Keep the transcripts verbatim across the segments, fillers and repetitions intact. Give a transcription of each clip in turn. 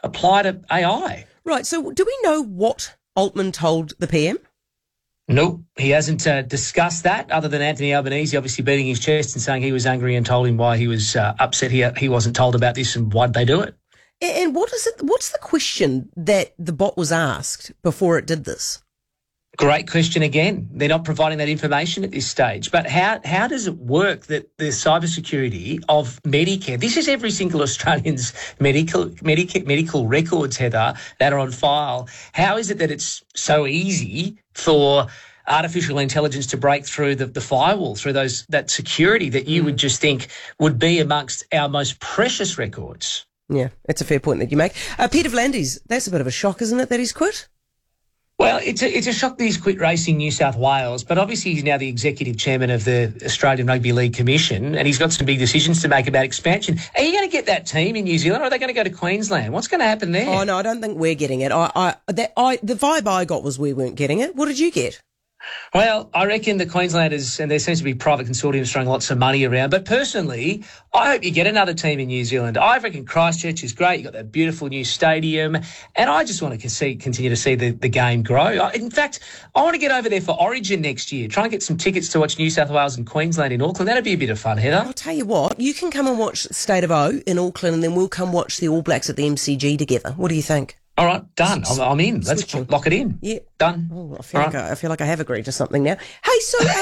apply to A I. Right, so do we know what Altman told the P M? No, he hasn't uh, discussed that, other than Anthony Albanese obviously beating his chest and saying he was angry and told him why he was uh, upset he, he wasn't told about this and why'd they do it. And what is it? What's the question that the bot was asked before it did this? Great question again. They're not providing that information at this stage. But how how does it work that the cybersecurity of Medicare, this is every single Australian's medical medical medical records, Heather, that are on file. How is it that it's so easy for artificial intelligence to break through the, the firewall, through those that security that you mm. would just think would be amongst our most precious records? Yeah, it's a fair point that you make. Uh, Peter V'landys, that's a bit of a shock, isn't it, that he's quit? Well, it's a, it's a shock that he's quit racing New South Wales, but obviously he's now the executive chairman of the Australian Rugby League Commission, and he's got some big decisions to make about expansion. Are you going to get that team in New Zealand, or are they going to go to Queensland? What's going to happen there? Oh, no, I don't think we're getting it. I, I, that, I, the vibe I got was we weren't getting it. What did you get? Well, I reckon the Queenslanders, and there seems to be private consortiums throwing lots of money around, but personally, I hope you get another team in New Zealand. I reckon Christchurch is great. You've got that beautiful new stadium, and I just want to see, continue to see the, the game grow. In fact, I want to get over there for Origin next year, try and get some tickets to watch New South Wales and Queensland in Auckland. That'd be a bit of fun, Heather. I'll tell you what, you can come and watch State of O in Auckland, and then we'll come watch the All Blacks at the M C G together. What do you think? All right, done. I'm, I'm in. Let's Switching. lock it in. Yeah, done. Oh, I feel All like right. I, I feel like I have agreed to something now. Hey, so um,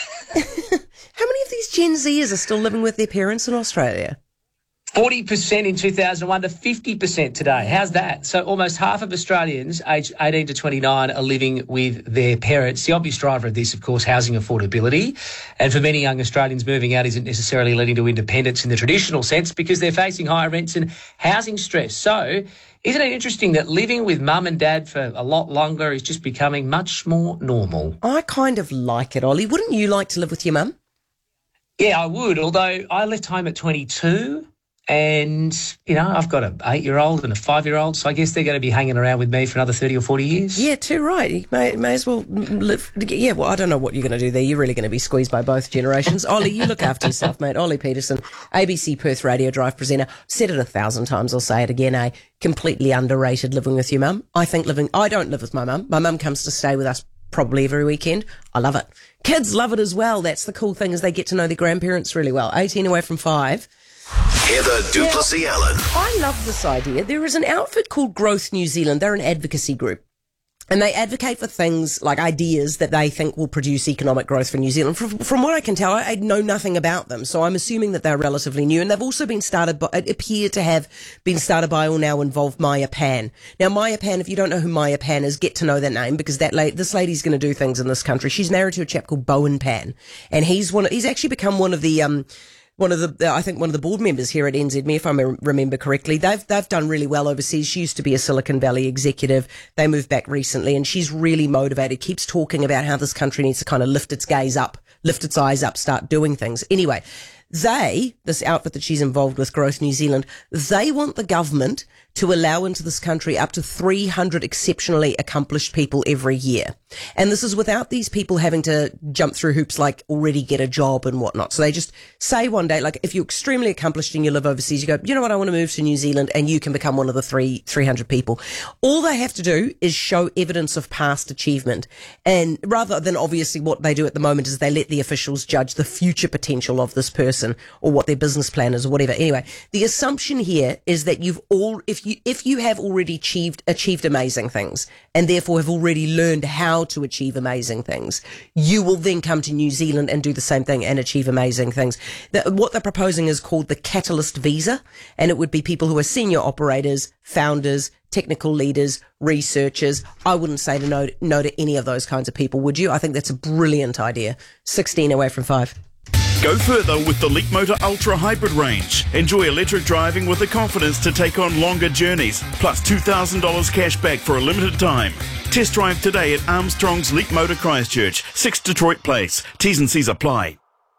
how many of these Gen Zers are still living with their parents in Australia? forty percent in two thousand one to fifty percent today. How's that? So almost half of Australians aged eighteen to twenty-nine are living with their parents. The obvious driver of this, of course, housing affordability. And for many young Australians, moving out isn't necessarily leading to independence in the traditional sense because they're facing higher rents and housing stress. So isn't it interesting that living with mum and dad for a lot longer is just becoming much more normal? I kind of like it, Ollie. Wouldn't you like to live with your mum? Yeah, I would, although I left home at twenty-two. And, you know, I've got an eight-year-old and a five-year-old, so I guess they're going to be hanging around with me for another thirty or forty years. Yeah, too right. You may, may as well live. Yeah, well, I don't know what you're going to do there. You're really going to be squeezed by both generations. Ollie, you look after yourself, mate. Ollie Peterson, A B C Perth Radio Drive presenter. Said it a thousand times. I'll say it again, eh? Completely underrated living with your mum. I think living... I don't live with my mum. My mum comes to stay with us probably every weekend. I love it. Kids love it as well. That's the cool thing, is they get to know their grandparents really well. eighteen away from five. Heather du Plessis-Allen. I love this idea. There is an outfit called Growth New Zealand. They're an advocacy group. And they advocate for things like ideas that they think will produce economic growth for New Zealand. From, from what I can tell, I know nothing about them. So I'm assuming that they're relatively new. And they've also been started by, it appear to have been started by or now involve Maya Pan. Now, Maya Pan, if you don't know who Maya Pan is, get to know that name, because that la- this lady's going to do things in this country. She's married to a chap called Bowen Pan. And he's one, he's actually become one of the, um, One of the, I think one of the board members here at N Z M E, if I remember correctly. They've, they've done really well overseas. She used to be a Silicon Valley executive. They moved back recently, and she's really motivated, keeps talking about how this country needs to kind of lift its gaze up, lift its eyes up, start doing things. Anyway, they, this outfit that she's involved with, Growth New Zealand, they want the government to allow into this country up to three hundred exceptionally accomplished people every year. And this is without these people having to jump through hoops like already get a job and whatnot. So they just say one day, like, if you're extremely accomplished and you live overseas, you go, you know what, I want to move to New Zealand, and you can become one of the three, 300 people. All they have to do is show evidence of past achievement. And rather than obviously what they do at the moment is they let the officials judge the future potential of this person or what their business plan is or whatever. Anyway, the assumption here is that you've all, if you, if you have already achieved, achieved amazing things and therefore have already learned how to achieve amazing things, you will then come to New Zealand and do the same thing and achieve amazing things. The, what they're proposing is called the Catalyst Visa, and it would be people who are senior operators, founders, technical leaders, researchers. I wouldn't say to no, no to any of those kinds of people, would you? I think that's a brilliant idea. sixteen away from five. Go further with the Leapmotor Ultra Hybrid range. Enjoy electric driving with the confidence to take on longer journeys, plus two thousand dollars cash back for a limited time. Test drive today at Armstrong's Leapmotor Christchurch, six Detroit Place. T's and C's apply.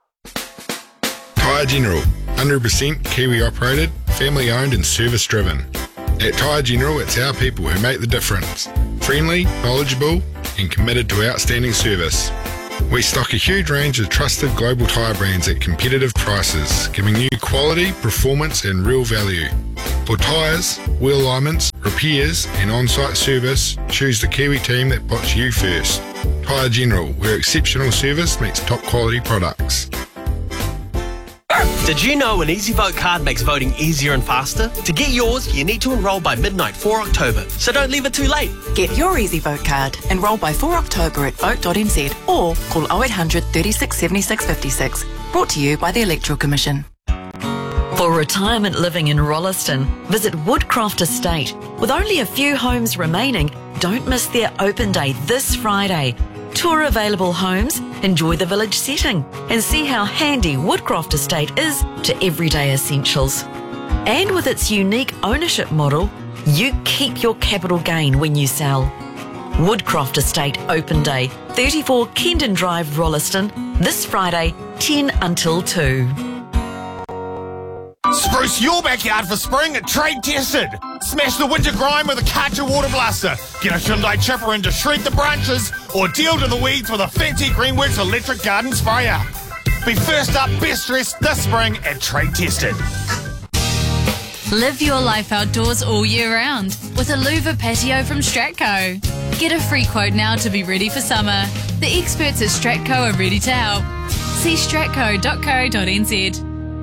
Tyre General, one hundred percent Kiwi operated, family owned and service driven. At Tyre General, it's our people who make the difference. Friendly, knowledgeable and committed to outstanding service. We stock a huge range of trusted global tyre brands at competitive prices, giving you quality, performance and real value. For tyres, wheel alignments, repairs and on-site service, choose the Kiwi team that puts you first. Tyre General, where exceptional service meets top quality products. Did you know an EasyVote card makes voting easier and faster? To get yours, you need to enrol by midnight four October, so don't leave it too late. Get your EasyVote card. Enrol by four October at vote dot n z or call oh eight hundred, thirty-six, seventy-six, fifty-six. Brought to you by the Electoral Commission. For retirement living in Rolleston, visit Woodcroft Estate. With only a few homes remaining, don't miss their open day this Friday. Tour available homes, enjoy the village setting, and see how handy Woodcroft Estate is to everyday essentials. And with its unique ownership model, you keep your capital gain when you sell. Woodcroft Estate Open Day, thirty-four Kendon Drive, Rolleston, this Friday, ten until two. Spruce your backyard for spring at Trade Tested. Smash the winter grime with a Karcher water blaster. Get a Hyundai chipper in to shred the branches, or deal to the weeds with a Fenty Greenworks electric garden sprayer. Be first up, best dressed this spring at Trade Tested. Live your life outdoors all year round with a louver patio from Stratco. Get a free quote now to be ready for summer. The experts at Stratco are ready to help. See stratco dot co dot n z.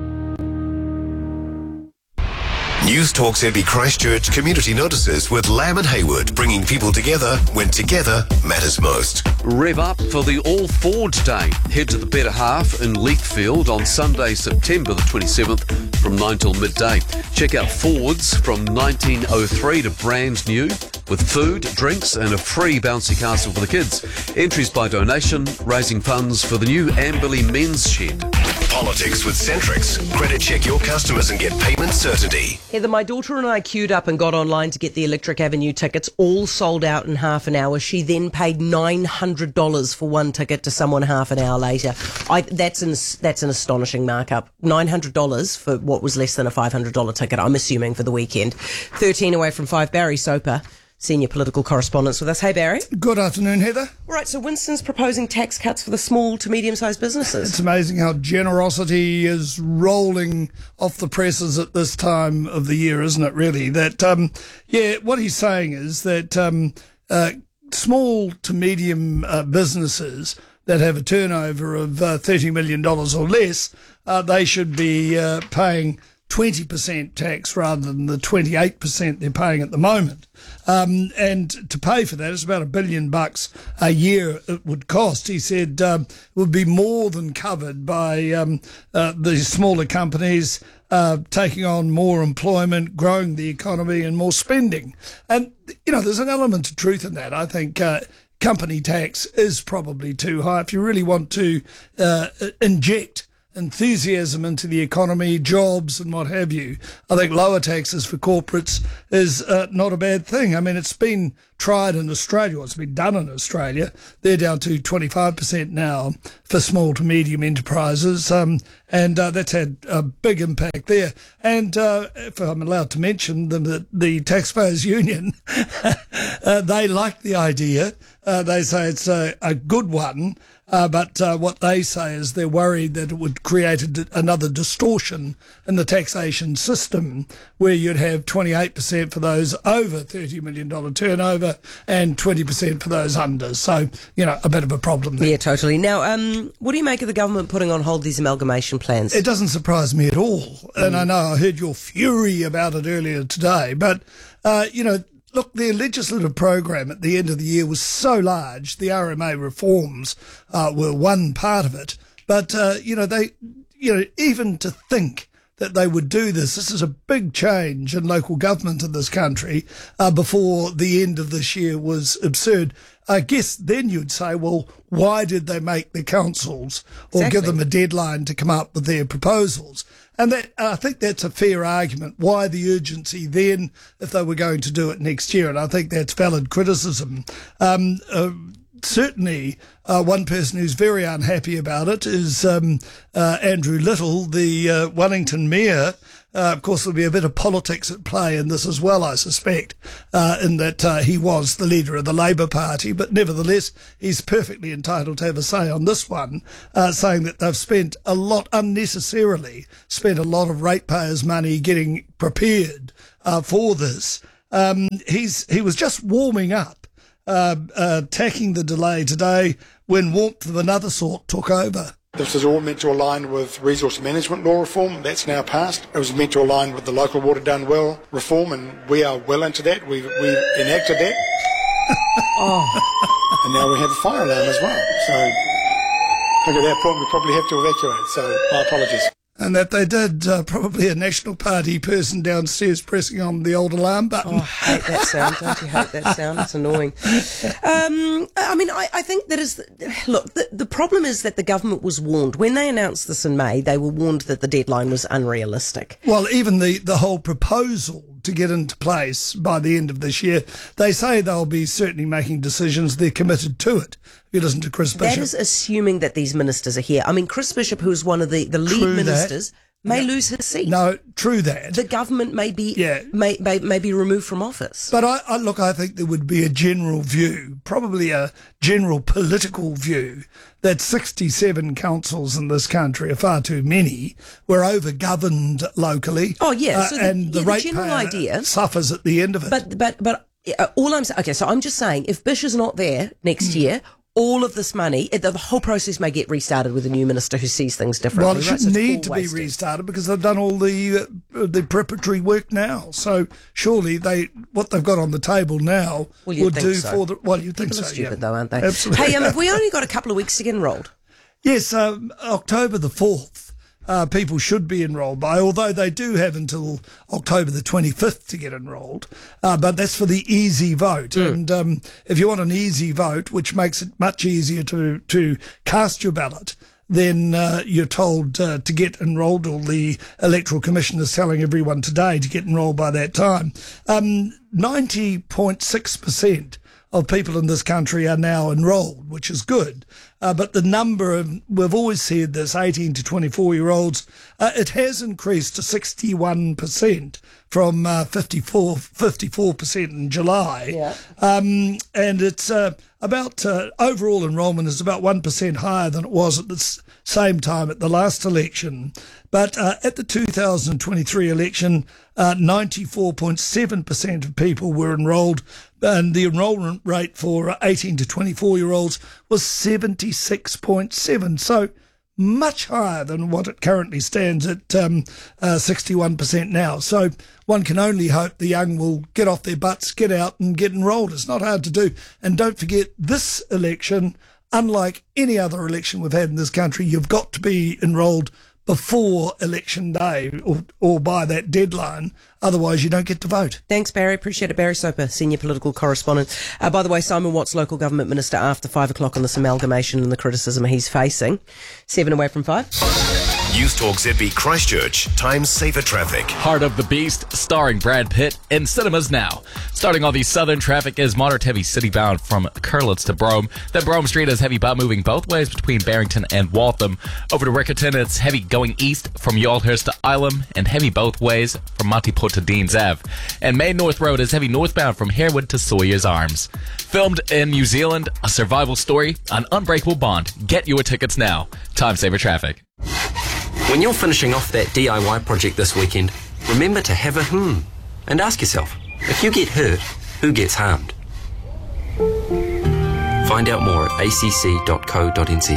News Talk Z B Christchurch community notices with Lamb and Haywood, bringing people together when together matters most. Rev up for the All Ford Day. Head to the Better Half in Leithfield on Sunday, September the twenty-seventh from nine till midday. Check out Fords from nineteen oh three to brand new with food, drinks and a free bouncy castle for the kids. Entries by donation, raising funds for the new Amberley Men's Shed. Politics with Centrix. Credit check your customers and get payment certainty. Heather, my daughter and I queued up and got online to get the Electric Avenue tickets, all sold out in half an hour. She then paid nine hundred dollars for one ticket to someone half an hour later. I, that's an that's an astonishing markup. nine hundred dollars for what was less than a five hundred dollars ticket, I'm assuming, for the weekend. thirteen away from five, Barry Soper, senior political correspondent with us. Hey, Barry. Good afternoon, Heather. All right, so Winston's proposing tax cuts for the small to medium-sized businesses. It's amazing how generosity is rolling off the presses at this time of the year, isn't it, really? That, um, yeah, what he's saying is that um, uh, small to medium uh, businesses that have a turnover of uh, thirty million dollars or less, uh, they should be uh, paying twenty percent tax rather than the twenty-eight percent they're paying at the moment. Um, and to pay for that, it's about a billion bucks a year it would cost. He said um, it would be more than covered by um, uh, the smaller companies uh, taking on more employment, growing the economy and more spending. And, you know, there's an element of truth in that. I think uh, company tax is probably too high. If you really want to uh, inject enthusiasm into the economy, jobs and what have you, I think lower taxes for corporates is uh, not a bad thing. I mean, it's been tried in Australia, it's been done in Australia. They're down to twenty-five percent now for small to medium enterprises, um, and uh, that's had a big impact there. And uh, if I'm allowed to mention them, the, the Taxpayers Union, uh, they like the idea. Uh, they say it's a, a good one. Uh, but uh, what they say is they're worried that it would create a, another distortion in the taxation system where you'd have twenty-eight percent for those over thirty million dollars turnover and twenty percent for those under. So, you know, a bit of a problem there. Yeah, totally. Now, um, what do you make of the government putting on hold these amalgamation plans? It doesn't surprise me at all. Mm. And I know I heard your fury about it earlier today, but, uh, you know, look, their legislative program at the end of the year was so large. The R M A reforms uh, were one part of it. But, uh, you know, they, you know, even to think that they would do this, this is a big change in local government in this country uh, before the end of this year was absurd. I guess then you'd say, well, why did they make the councils or Exactly. give them a deadline to come up with their proposals? And that, I think that's a fair argument. Why the urgency then if they were going to do it next year? And I think that's valid criticism. Um, uh, certainly, uh, one person who's very unhappy about it is um, uh, Andrew Little, the uh, Wellington mayor. Uh, of course, there'll be a bit of politics at play in this as well, I suspect, uh, in that uh, he was the leader of the Labour Party. But nevertheless, he's perfectly entitled to have a say on this one, uh, saying that they've spent a lot unnecessarily, spent a lot of ratepayers' money getting prepared uh, for this. Um, he's he was just warming up, uh, uh, tacking the delay today when warmth of another sort took over. This is all meant to align with resource management law reform. That's now passed. It was meant to align with the local water done well reform, and we are well into that. We've, we've enacted that. oh. And now we have a fire alarm as well. So I think at that point we probably have to evacuate. So my apologies. And that they did, uh, probably a National Party person downstairs pressing on the old alarm button. Oh, I hate that sound. Don't you hate that sound? It's annoying. Um, I mean, I, I think that is... Look, the, the problem is that the government was warned. When they announced this in May, they were warned that the deadline was unrealistic. Well, even the, the whole proposal to get into place by the end of this year, they say they'll be certainly making decisions. They're committed to it. If you listen to Chris Bishop. That is assuming that these ministers are here. I mean, Chris Bishop, who is one of the, the lead True ministers, that. may no. lose his seat. No, true that. The government may be, yeah. may, may, may be removed from office. But I, I look, I think there would be a general view, probably a general political view, that sixty-seven councils in this country are far too many. We're over-governed locally. Oh, yeah. Uh, So the, and the yeah, the ratepayer general idea suffers at the end of it. But, but, but uh, all I'm saying, okay, so I'm just saying, if Bish is not there next Mm. year, all of this money, it, the whole process may get restarted with a new minister who sees things differently. Well, it right? shouldn't So it's need all to wasted. be restarted because they've done all the uh, the preparatory work now. So surely they what they've got on the table now Well, you'd would think do so. for the. Well, you think People so? are stupid yeah. though, aren't they? Absolutely. Hey, um, have we only got a couple of weeks to get enrolled? Yes, um, October the fourth. Uh, people should be enrolled by, although they do have until October the twenty-fifth to get enrolled. Uh, but that's for the easy vote. Mm. And um, if you want an easy vote, which makes it much easier to, to cast your ballot, then uh, you're told uh, to get enrolled, or the Electoral Commission is telling everyone today to get enrolled by that time. Um, ninety point six percent of people in this country are now enrolled, which is good. Uh, but the number of, we've always said this, eighteen to twenty-four year olds, uh, it has increased to sixty-one percent from uh, fifty-four, fifty-four percent in July. Yeah. Um, and it's uh, about, uh, overall enrolment is about one percent higher than it was at the s- same time at the last election. But uh, at the two thousand twenty-three election, uh, ninety-four point seven percent of people were enrolled, and the enrolment rate for eighteen to twenty-four year olds was seventy-six point seven. So much higher than what it currently stands at um, uh, sixty-one percent now. So one can only hope the young will get off their butts, get out and get enrolled. It's not hard to do. And don't forget, this election, unlike any other election we've had in this country, you've got to be enrolled before election day or, or by that deadline. Otherwise, you don't get to vote. Thanks, Barry. Appreciate it. Barry Soper, Senior Political Correspondent. Uh, by the way, Simon Watts, Local Government Minister, after five o'clock on this amalgamation and the criticism he's facing. Seven away from five. News Talk Z B Christchurch. Time saver traffic. Heart of the Beast, starring Brad Pitt, in cinemas now. Starting on the southern traffic is moderate heavy citybound from Curlitz to Brome. Then Brome Street is heavy but moving both ways between Barrington and Waltham. Over to Riccarton, it's heavy going east from Yalhurst to Ilam and heavy both ways from Matiput to Deans Ave. And Main North Road is heavy northbound from Harewood to Sawyer's Arms. Filmed in New Zealand, a survival story, an unbreakable bond. Get your tickets now. Time saver traffic. When you're finishing off that D I Y project this weekend, remember to have a hmm and ask yourself, if you get hurt, who gets harmed? Find out more at a c c dot co dot n z.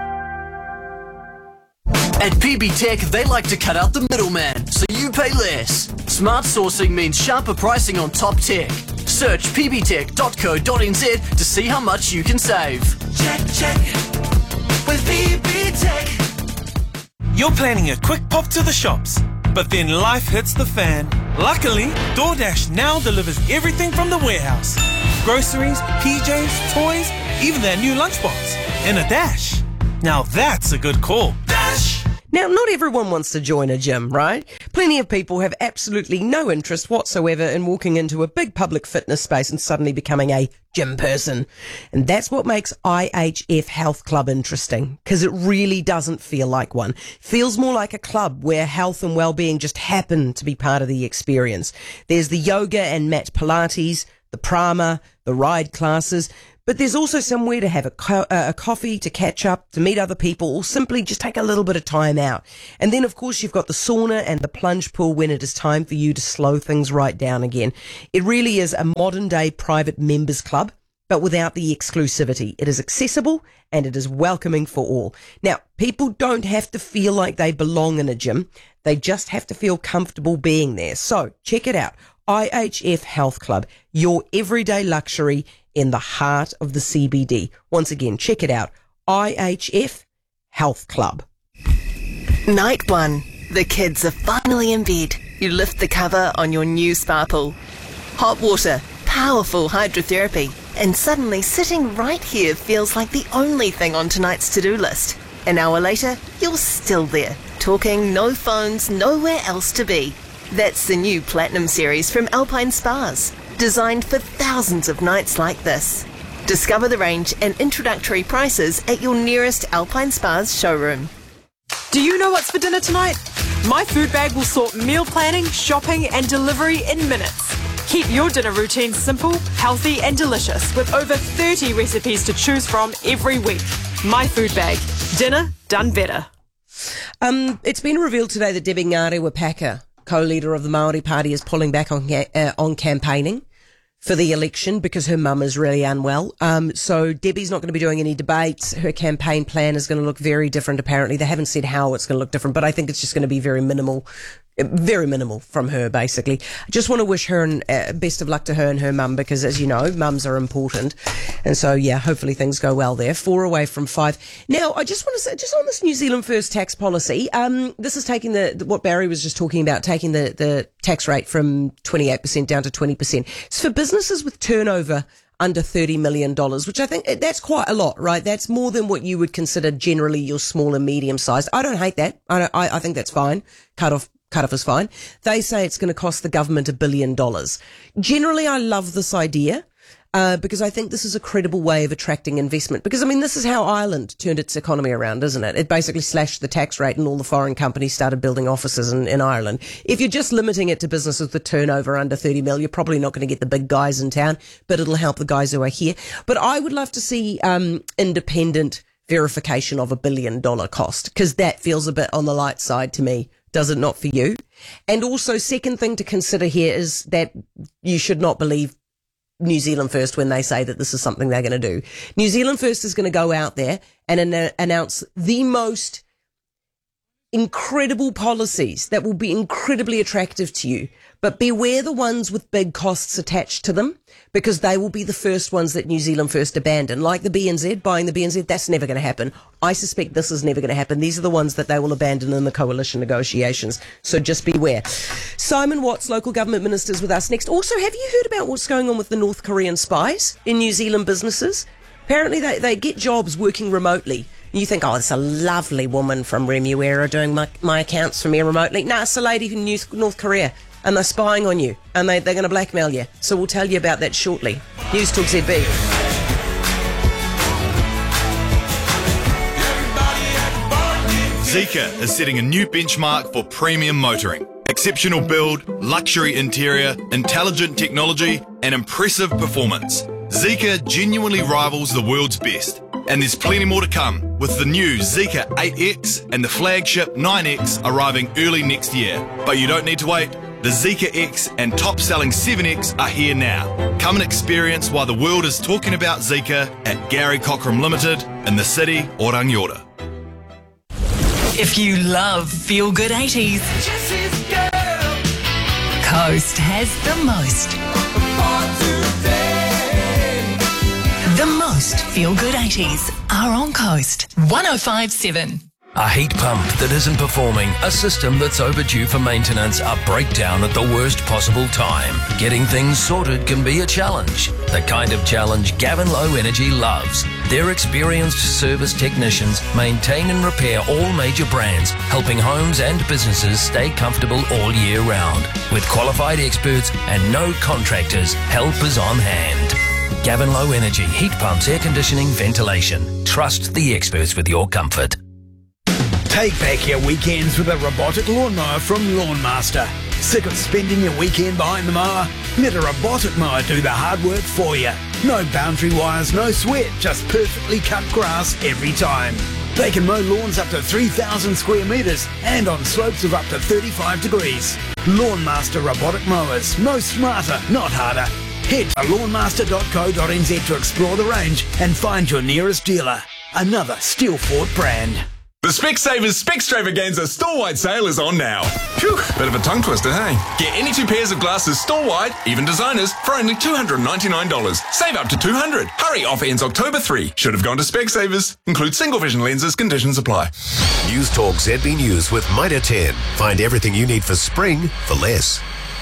At P B Tech, they like to cut out the middleman, so you pay less. Smart sourcing means sharper pricing on top tech. Search p b tech dot co dot n z to see how much you can save. Check, check, with P B Tech. You're planning a quick pop to the shops, but then life hits the fan. Luckily, DoorDash now delivers everything from the warehouse. Groceries, P Js, toys, even that new lunchbox. In a dash. Now that's a good call. Dash! Now, not everyone wants to join a gym, right? Plenty of people have absolutely no interest whatsoever in walking into a big public fitness space and suddenly becoming a gym person. And that's what makes I H F Health Club interesting, because it really doesn't feel like one. It feels more like a club where health and well-being just happen to be part of the experience. There's the yoga and mat Pilates, the prana, the ride classes, But there's also somewhere to have a, co- uh, a coffee, to catch up, to meet other people, or simply just take a little bit of time out. And then, of course, you've got the sauna and the plunge pool when it is time for you to slow things right down again. It really is a modern-day private members club, but without the exclusivity. It is accessible and it is welcoming for all. Now, people don't have to feel like they belong in a gym. They just have to feel comfortable being there. So check it out. I H F Health Club, your everyday luxury in the heart of the C B D. Once again, check it out. I H F Health Club. Night one. The kids are finally in bed. You lift the cover on your new spa pool. Hot water, powerful hydrotherapy, and suddenly sitting right here feels like the only thing on tonight's to-do list. An hour later, you're still there, talking, no phones, nowhere else to be. That's the new Platinum Series from Alpine Spas, designed for thousands of nights like this. Discover the range and introductory prices at your nearest Alpine Spas showroom. Do you know what's for dinner tonight? My food bag will sort meal planning, shopping and delivery in minutes. Keep your dinner routine simple, healthy and delicious with over thirty recipes to choose from every week. My food bag. Dinner done better. Um, it's been revealed today that Debbie Ngarewa-Packer, co-leader of the Māori Party, is pulling back on uh, on campaigning for the election because her mum is really unwell. Um, so Debbie's not going to be doing any debates. Her campaign plan is going to look very different, apparently. They haven't said how it's going to look different, but I think it's just going to be very minimal. Very minimal from her, basically. I just want to wish her and uh, best of luck to her and her mum because, as you know, mums are important. And so, yeah, hopefully things go well there. Four away from five. Now, I just want to say, just on this New Zealand First tax policy, um, this is taking the, the, what Barry was just talking about, taking the, the tax rate from twenty-eight percent down to twenty percent. It's for businesses with turnover under thirty million dollars, which I think that's quite a lot, right? That's more than what you would consider generally your small and medium sized. I don't hate that. I, don't, I, I think that's fine. Cut off. Cut off is fine. They say it's going to cost the government a billion dollars. Generally, I love this idea uh, because I think this is a credible way of attracting investment. Because, I mean, this is how Ireland turned its economy around, isn't it? It basically slashed the tax rate and all the foreign companies started building offices in, in Ireland. If you're just limiting it to businesses with turnover under thirty mil, you're probably not going to get the big guys in town, but it'll help the guys who are here. But I would love to see um, independent verification of a billion dollar cost because that feels a bit on the light side to me. Does it not for you? And also, second thing to consider here is that you should not believe New Zealand First when they say that this is something they're going to do. New Zealand First is going to go out there and an- announce the most incredible policies that will be incredibly attractive to you. But beware the ones with big costs attached to them because they will be the first ones that New Zealand First abandon. Like the B N Z, buying the B N Z, that's never going to happen. I suspect this is never going to happen. These are the ones that they will abandon in the coalition negotiations. So just beware. Simon Watts, local government minister, is with us next. Also, have you heard about what's going on with the North Korean spies in New Zealand businesses? Apparently they, they get jobs working remotely. You think, oh, it's a lovely woman from Remuera doing my, my accounts for me remotely. No, it's a lady from New, North Korea, and they're spying on you, and they, they're going to blackmail you. So we'll tell you about that shortly. News Talk Z B. Zeekr is setting a new benchmark for premium motoring. Exceptional build, luxury interior, intelligent technology, and impressive performance. Zeekr genuinely rivals the world's best. And there's plenty more to come, with the new Zeekr eight X and the flagship nine X arriving early next year. But you don't need to wait. The Zeekr X and top-selling seven X are here now. Come and experience why the world is talking about Zeekr at Gary Cockram Limited in the city, Orangiora. If you love feel-good eighties, Coast has the most. The most feel-good eighties are on Coast. one oh five point seven. A heat pump that isn't performing, a system that's overdue for maintenance, a breakdown at the worst possible time. Getting things sorted can be a challenge. The kind of challenge Gavin Low Energy loves. Their experienced service technicians maintain and repair all major brands, helping homes and businesses stay comfortable all year round. With qualified experts and no contractors, help is on hand. Gavin Low Energy, heat pumps, air conditioning, ventilation. Trust the experts with your comfort. Take back your weekends with a robotic lawnmower from Lawnmaster. Sick of spending your weekend behind the mower? Let a robotic mower do the hard work for you. No boundary wires, no sweat, just perfectly cut grass every time. They can mow lawns up to three thousand square metres and on slopes of up to thirty-five degrees. Lawnmaster robotic mowers. No smarter, not harder. Head to lawnmaster dot co dot n z to explore the range and find your nearest dealer. Another Steelfort brand. The Specsavers Specstravaganza store-wide sale is on now. Phew, bit of a tongue twister, hey? Get any two pairs of glasses store-wide, even designers, for only two hundred ninety-nine dollars. Save up to two hundred dollars. Hurry, offer ends October third. Should have gone to Specsavers. Include single vision lenses, conditions apply. News Talk Z B News with Mitre ten. Find everything you need for spring for less.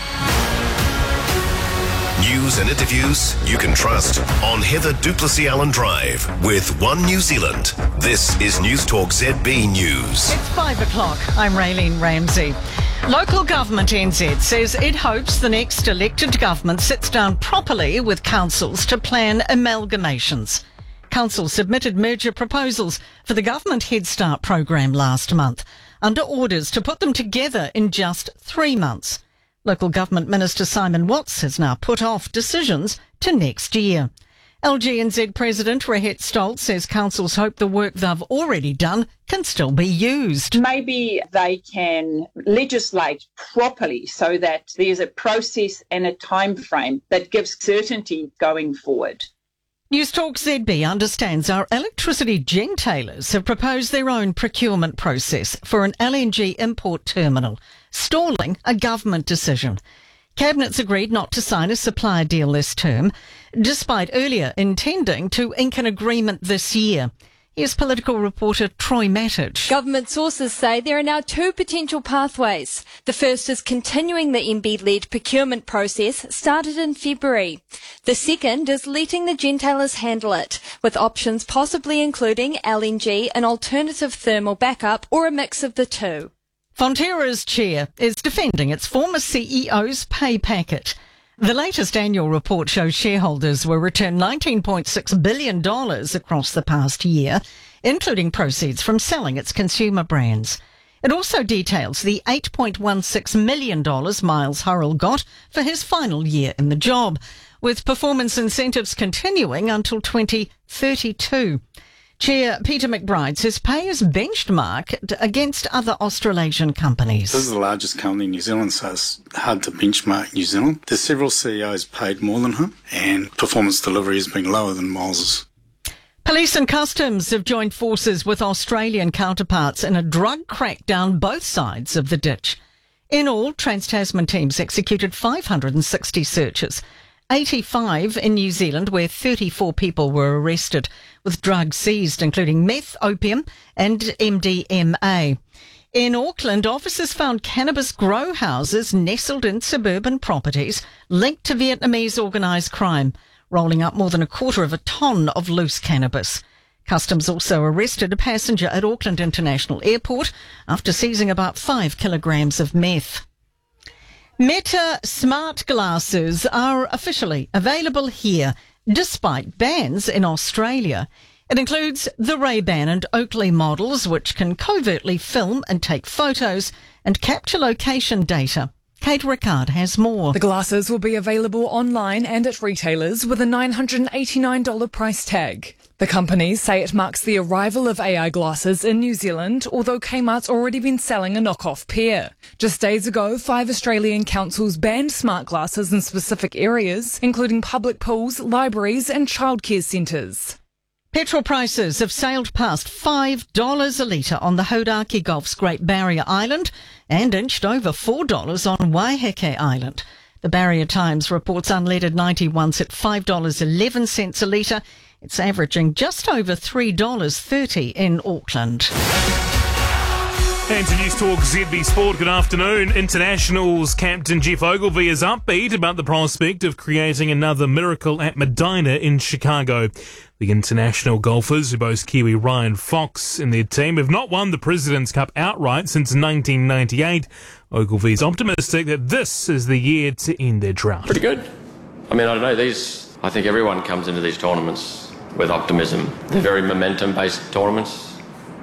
News and interviews you can trust on Heather Duplessis Allen Drive with One New Zealand. This is News Talk Z B News. It's five o'clock. I'm Raylene Ramsey. Local Government N Z says it hopes the next elected government sits down properly with councils to plan amalgamations. Council submitted merger proposals for the Government Head Start program last month, under orders to put them together in just three months. Local Government Minister Simon Watts has now put off decisions to next year. L G N Z President Rehet Stoltz says councils hope the work they've already done can still be used. Maybe they can legislate properly so that there's a process and a time frame that gives certainty going forward. News Talk Z B understands our electricity gentailers have proposed their own procurement process for an L N G import terminal, stalling a government decision. Cabinet's agreed not to sign a supply deal this term, despite earlier intending to ink an agreement this year. Here's political reporter Troy Mattich. Government sources say there are now two potential pathways. The first is continuing the M B-led procurement process started in February. The second is letting the gentailers handle it, with options possibly including L N G, an alternative thermal backup, or a mix of the two. Fonterra's chair is defending its former C E O's pay packet. The latest annual report shows shareholders were returned nineteen point six billion dollars across the past year, including proceeds from selling its consumer brands. It also details the eight point one six million dollars Miles Hurrell got for his final year in the job, with performance incentives continuing until twenty thirty-two. Chair Peter McBride says pay is benchmarked against other Australasian companies. This is the largest company in New Zealand, so it's hard to benchmark New Zealand. There's several C E Os paid more than him, and performance delivery has been lower than Miles's. Police and Customs have joined forces with Australian counterparts in a drug crackdown both sides of the ditch. In all, Trans-Tasman teams executed five hundred sixty searches, eighty-five in New Zealand, where thirty-four people were arrested, with drugs seized, including meth, opium and M D M A. In Auckland, officers found cannabis grow houses nestled in suburban properties linked to Vietnamese organised crime, rolling up more than a quarter of a tonne of loose cannabis. Customs also arrested a passenger at Auckland International Airport after seizing about five kilograms of meth. Meta smart glasses are officially available here, despite bans in Australia. It includes the Ray-Ban and Oakley models, which can covertly film and take photos and capture location data. Kate Rickard has more. The glasses will be available online and at retailers with a nine hundred eighty-nine dollars price tag. The companies say it marks the arrival of A I glasses in New Zealand, although Kmart's already been selling a knockoff pair. Just days ago, five Australian councils banned smart glasses in specific areas, including public pools, libraries and childcare centres. Petrol prices have sailed past five dollars a litre on the Hauraki Gulf's Great Barrier Island and inched over four dollars on Waiheke Island. The Barrier Times reports unleaded ninety-ones at five dollars eleven a litre. It's averaging just over three dollars thirty in Auckland. And to News Talk Z B Sport, good afternoon. Internationals captain Geoff Ogilvy is upbeat about the prospect of creating another miracle at Medina in Chicago. The international golfers, who boast Kiwi Ryan Fox in their team, have not won the President's Cup outright since nineteen ninety-eight. Ogilvy's optimistic that this is the year to end their drought. Pretty good. I mean, I don't know, these, I think everyone comes into these tournaments with optimism. They're very momentum-based tournaments.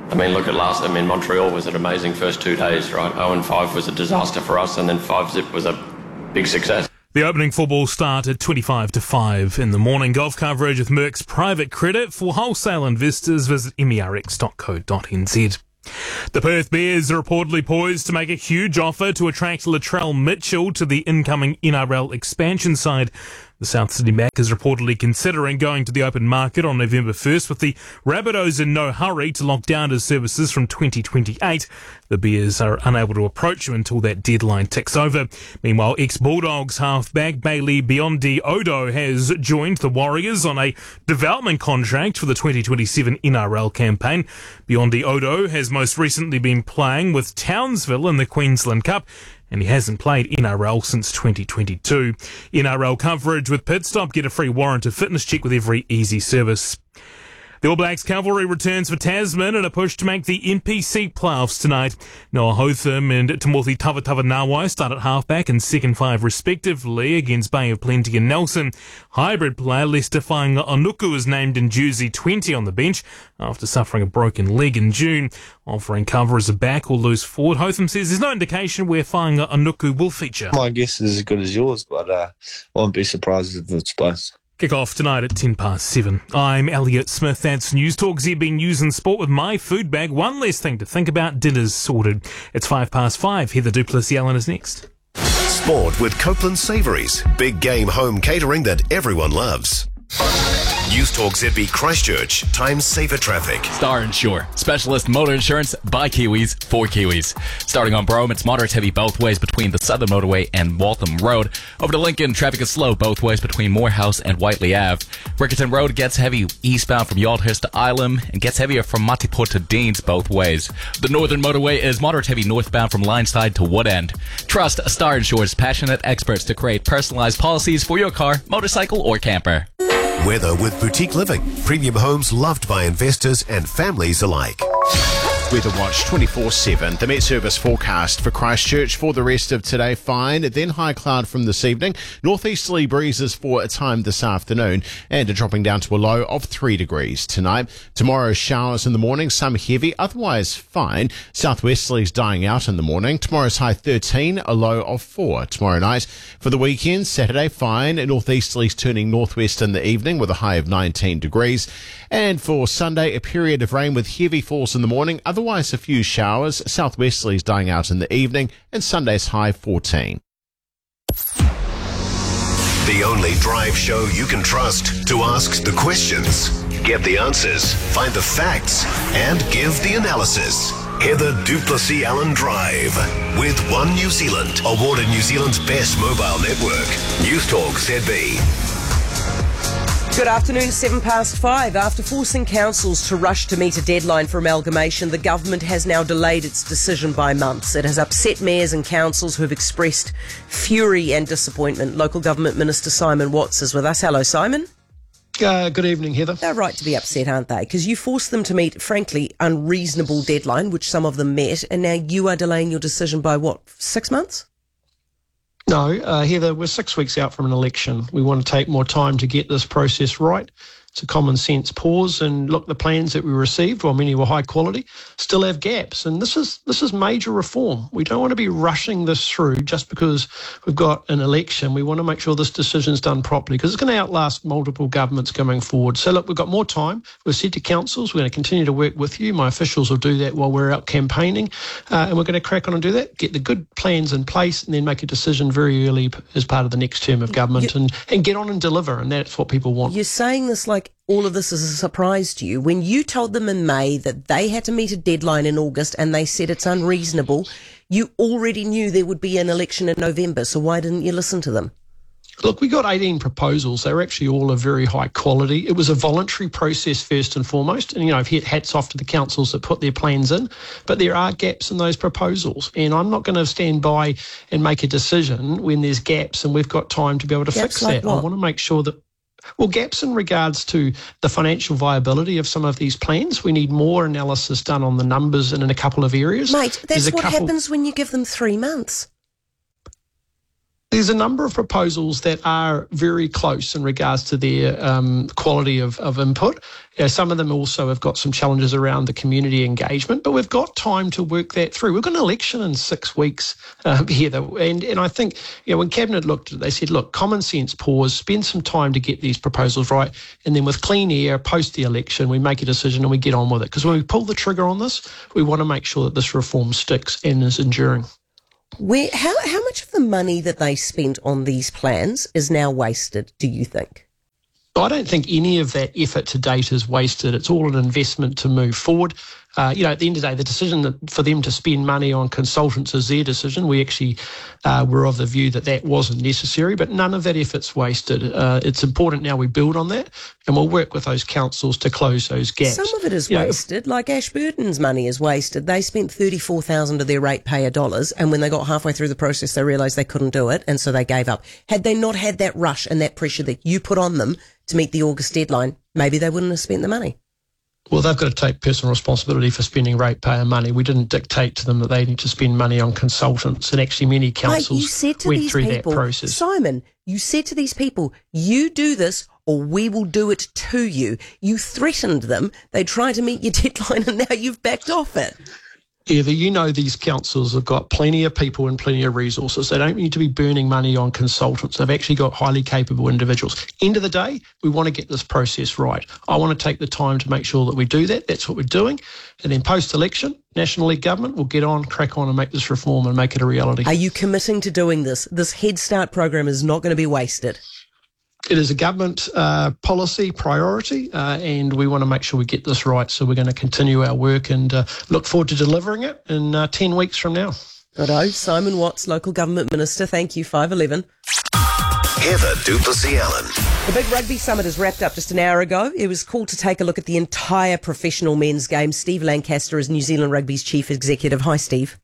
I mean, look at last, I mean, Montreal was an amazing first two days, right? oh and five was a disaster for us, and then five zip was a big success. The opening football start at twenty-five to five in the morning. Golf coverage with Merck's private credit. For wholesale investors, visit M E R X dot co dot n z. The Perth Bears are reportedly poised to make a huge offer to attract Latrell Mitchell to the incoming N R L expansion side. The South Sydney Mac is reportedly considering going to the open market on November first, with the Rabbitohs in no hurry to lock down his services from twenty twenty-eight. The Bears are unable to approach him until that deadline ticks over. Meanwhile, ex-Bulldogs halfback Bailey Biondi Odo has joined the Warriors on a development contract for the twenty twenty-seven N R L campaign. Biondi Odo has most recently been playing with Townsville in the Queensland Cup, and he hasn't played N R L since twenty twenty-two. N R L coverage with Pitstop. Get a free warrant of fitness check with every easy service. The All Blacks cavalry returns for Tasman in a push to make the N P C playoffs tonight. Noah Hotham and Timothy Tavatavanawa start at halfback and second five respectively against Bay of Plenty and Nelson. Hybrid player Lester Fainga-Onuku is named in jersey twenty on the bench after suffering a broken leg in June. Offering cover as a back or loose forward, Hotham says there's no indication where Fainga-Onuku will feature. My guess is as good as yours, but uh, I won't be surprised if it's both. Kick off tonight at ten past seven. I'm Elliot Smith. That's News Talk Z B News and Sport with my food bag. One less thing to think about. Dinner's sorted. It's five past five. Heather Duplessis-Allen is next. Sport with Copeland Savouries. Big game home catering that everyone loves. News Talk Z B Christchurch. Time saver traffic. Star Insure. Specialist motor insurance by Kiwis for Kiwis. Starting on Brome, it's moderate heavy both ways between the Southern Motorway and Waltham Road. Over to Lincoln, traffic is slow both ways between Morehouse and Whiteley Ave. Rickerton Road gets heavy eastbound from Yaldhurst to Ilam and gets heavier from Matiport to Deans both ways. The Northern Motorway is moderate heavy northbound from Lineside to Woodend. Trust Star Insure's passionate experts to create personalized policies for your car, motorcycle, or camper. Weather with Boutique Living. Premium homes loved by investors and families alike. Weather Watch twenty-four seven. The Met Service forecast for Christchurch for the rest of today, fine. Then high cloud from this evening. Northeasterly breezes for a time this afternoon and are dropping down to a low of three degrees tonight. Tomorrow, showers in the morning, some heavy, otherwise fine. Southwesterlies dying out in the morning. Tomorrow's high thirteen, a low of four. Tomorrow night for the weekend, Saturday, fine. Northeasterlies turning northwest in the evening with a high of nineteen degrees. And for Sunday, a period of rain with heavy falls in the morning. Otherwise, a few showers. Southwesterlies dying out in the evening, and Sunday's high fourteen. The only drive show you can trust to ask the questions, get the answers, find the facts, and give the analysis. Heather Duplessis-Allen Drive with One New Zealand, awarded New Zealand's best mobile network. News Talk Z B. Good afternoon, seven past five. After forcing councils to rush to meet a deadline for amalgamation, the government has now delayed its decision by months. It has upset mayors and councils who have expressed fury and disappointment. Local Government Minister Simon Watts is with us. Hello, Simon. Uh, good evening, Heather. They're right to be upset, aren't they? Because you forced them to meet, frankly, unreasonable deadline, which some of them met, and now you are delaying your decision by, what, six months? No, uh, Heather, we're six weeks out from an election. We want to take more time to get this process right. It's a common sense pause, and look, the plans that we received, while many were high quality, still have gaps. And this is this is major reform. We don't want to be rushing this through just because we've got an election. We want to make sure this decision's done properly, because it's going to outlast multiple governments going forward. So look, we've got more time. We've said to councils, we're going to continue to work with you. My officials will do that while we're out campaigning, uh, and we're going to crack on and do that, get the good plans in place, and then make a decision very early as part of the next term of government, you, and, and get on and deliver, and that's what people want. You're saying this like all of this is a surprise to you. When you told them in May that they had to meet a deadline in August and they said it's unreasonable, you already knew there would be an election in November, so why didn't you listen to them? Look, we got eighteen proposals. They were actually all of very high quality. It was a voluntary process first and foremost. And, you know, hats off to the councils that put their plans in. But there are gaps in those proposals. And I'm not going to stand by and make a decision when there's gaps and we've got time to be able to gaps fix like that. What? I want to make sure that Well, gaps in regards to the financial viability of some of these plans. We need more analysis done on the numbers and in a couple of areas. Mate, that's what couple... happens when you give them three months. There's a number of proposals that are very close in regards to their um, quality of, of input. You know, some of them also have got some challenges around the community engagement, but we've got time to work that through. We've got an election in six weeks um, here, though, and, and I think you know, when Cabinet looked at it, they said, look, common sense, pause, spend some time to get these proposals right, and then with clean air, post the election, we make a decision and we get on with it. Because when we pull the trigger on this, we want to make sure that this reform sticks and is enduring. Where, how, how much of the money that they spent on these plans is now wasted, do you think? I don't think any of that effort to date is wasted. It's all an investment to move forward. Uh, you know, at the end of the day, the decision that for them to spend money on consultants is their decision. We actually uh, were of the view that that wasn't necessary, but none of that effort's wasted. Uh, it's important now we build on that, and we'll work with those councils to close those gaps. Some of it is you wasted, know, like Ashburton's money is wasted. They spent thirty-four thousand dollars of their ratepayer dollars, and when they got halfway through the process, they realised they couldn't do it, and so they gave up. Had they not had that rush and that pressure that you put on them to meet the August deadline, maybe they wouldn't have spent the money. Well, they've got to take personal responsibility for spending ratepayer money. We didn't dictate to them that they need to spend money on consultants, and actually many councils Mate, you said to went these through people, that process. Simon, you said to these people, you do this or we will do it to you. You threatened them. They tried to meet your deadline and now you've backed off it. Eva, you know these councils have got plenty of people and plenty of resources. They don't need to be burning money on consultants. They've actually got highly capable individuals. End of the day, we want to get this process right. I want to take the time to make sure that we do that. That's what we're doing. And then post-election, National League government will get on, crack on and make this reform and make it a reality. Are you committing to doing this? This Head Start program is not going to be wasted. It is a government uh, policy priority, uh, and we want to make sure we get this right. So we're going to continue our work and uh, look forward to delivering it in uh, ten weeks from now. Righto, Simon Watts, Local Government Minister. Thank you, five eleven. Heather du Plessis-Allen. The big rugby summit has wrapped up just an hour ago. It was called to take a look at the entire professional men's game. Steve Lancaster is New Zealand Rugby's chief executive. Hi, Steve.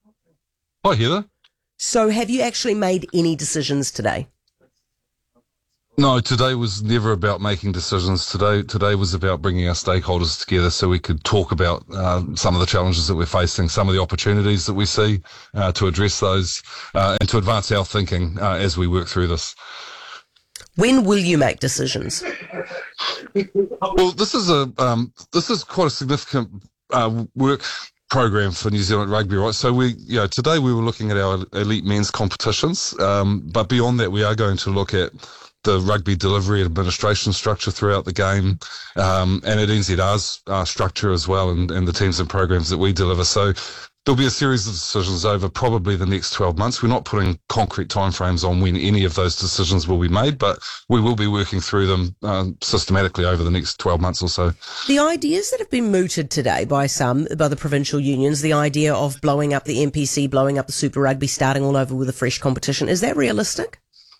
Hi, Heather. So have you actually made any decisions today? No, today was never about making decisions. Today today was about bringing our stakeholders together so we could talk about uh, some of the challenges that we're facing, some of the opportunities that we see uh, to address those uh, and to advance our thinking uh, as we work through this. When will you make decisions? Well, this is a um, this is quite a significant uh, work program for New Zealand Rugby, right? So we, you know, today we were looking at our elite men's competitions, um, but beyond that, we are going to look at the rugby delivery and administration structure throughout the game, um, and at N Z R's uh, structure as well, and, and the teams and programs that we deliver. So there'll be a series of decisions over probably the next twelve months. We're not putting concrete timeframes on when any of those decisions will be made, but we will be working through them um, systematically over the next twelve months or so. The ideas that have been mooted today by some, by the provincial unions, the idea of blowing up the N P C, blowing up the Super Rugby, starting all over with a fresh competition, is that realistic?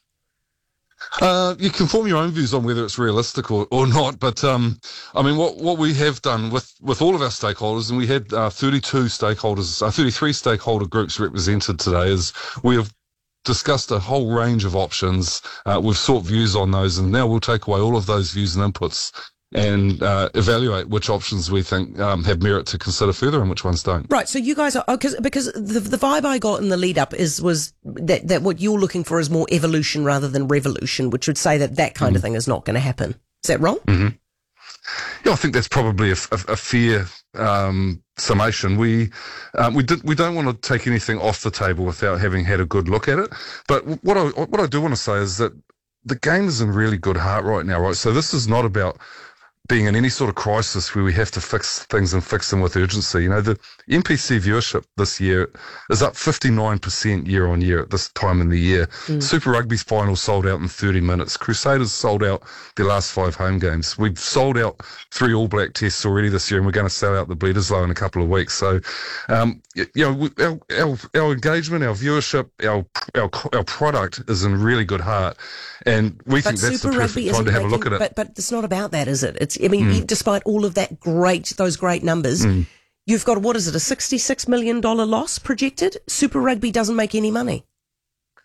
Uh, you can form your own views on whether it's realistic or, or not, but um, I mean, what, what we have done with, with all of our stakeholders, and we had uh, thirty-two stakeholders, uh, thirty-three stakeholder groups represented today, is we have discussed a whole range of options. Uh, we've sought views on those, and now we'll take away all of those views and inputs and uh, evaluate which options we think um, have merit to consider further and which ones don't. Right, so you guys are, oh, cause, because the, the vibe I got in the lead up is was that, that what you're looking for is more evolution rather than revolution, which would say that that kind mm-hmm. of thing is not going to happen. Is that wrong? Mm-hmm. Yeah, I think that's probably a, a, a fair um, summation. We um, we did we don't want to take anything off the table without having had a good look at it. But what I what I do want to say is that the game is in really good heart right now, right? So this is not about being in any sort of crisis where we have to fix things and fix them with urgency. You know, the N P C viewership this year is up fifty-nine percent year on year at this time in the year. Mm. Super Rugby's final sold out in thirty minutes. Crusaders sold out their last five home games. We've sold out three All Black tests already this year, and we're going to sell out the Bledisloe in a couple of weeks. So, um, you know, our, our, our engagement, our viewership, our, our our product is in really good heart. And we but think that's Super the perfect time to have making, a look at it. But, but it's not about that, is it? It's, I mean, Mm. despite all of that great, those great numbers, mm. you've got, what is it, a sixty-six million dollars loss projected? Super Rugby doesn't make any money.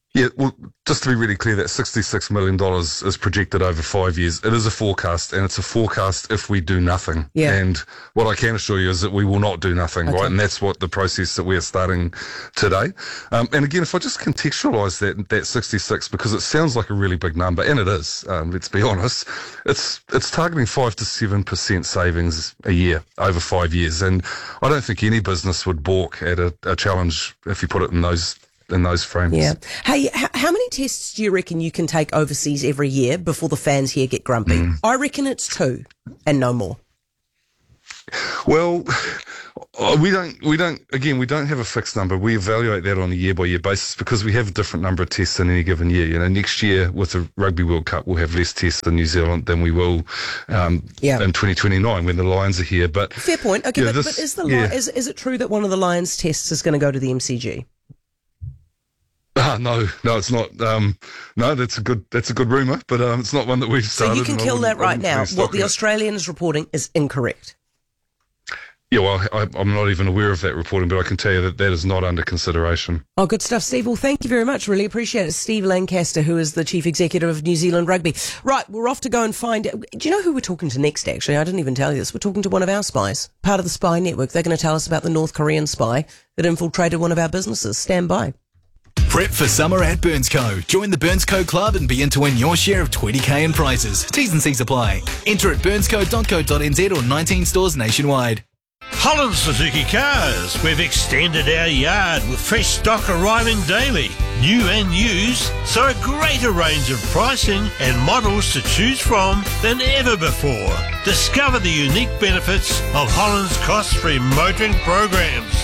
Yeah, well, just to be really clear, that sixty-six million dollars is projected over five years. It is a forecast, and it's a forecast if we do nothing. Yeah. And what I can assure you is that we will not do nothing, Okay. right? And that's what the process that we are starting today. Um, and again, if I just contextualise that that sixty-six, because it sounds like a really big number, and it is, um, let's be honest, it's it's targeting five to seven percent savings a year over five years. And I don't think any business would balk at a, a challenge if you put it in those in those frames. Yeah. Hey, h- how many tests do you reckon you can take overseas every year before the fans here get grumpy? Mm. I reckon it's two and no more. Well, we don't, we don't, again, we don't have a fixed number. We evaluate that on a year by year basis because we have a different number of tests in any given year. You know, next year with the Rugby World Cup, we'll have less tests in New Zealand than we will um, Yeah. in twenty twenty-nine when the Lions are here. But Fair point. Okay, yeah, but, this- but is the yeah. li- is is it true that one of the Lions tests is going to go to the M C G? Ah, no, no, it's not. Um, no, that's a good, that's a good rumor, but um, it's not one that we've So started. you can and I kill wouldn't- that I right wouldn't now. really What stock the it. Australian is reporting is incorrect. Yeah, well, I, I'm not even aware of that reporting, but I can tell you that that is not under consideration. Oh, good stuff, Steve. Well, thank you very much. Really appreciate it. Steve Lancaster, who is the Chief Executive of New Zealand Rugby. Right, we're off to go and find... Do you know who we're talking to next, actually? I didn't even tell you this. We're talking to one of our spies, part of the spy network. They're going to tell us about the North Korean spy that infiltrated one of our businesses. Stand by. Prep for summer at Burnsco. Join the Burnsco Club and begin to win your share of twenty K in prizes. T's and C's apply. Enter at burnsco dot co dot n z or nineteen stores nationwide. Holland Suzuki Cars. We've extended our yard with fresh stock arriving daily, new and used, so a greater range of pricing and models to choose from than ever before. Discover the unique benefits of Holland's cost-free motoring programs.